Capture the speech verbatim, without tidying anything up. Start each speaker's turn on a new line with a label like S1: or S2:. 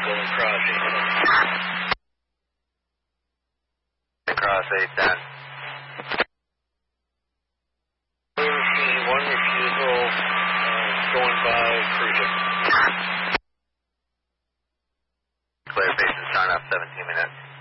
S1: going across eight ten.
S2: Across eight ten.
S1: One refusal, uh, going by cruising.
S2: Clear, basin sign up, seventeen minutes.